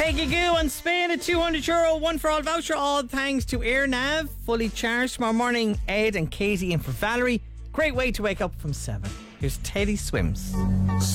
Peggy Goo on Spain, a €200 one for all voucher, all thanks to AirNav. Fully charged tomorrow morning. Ed and Katie in for Valerie. Great way to wake up from 7. Here's Teddy Swims.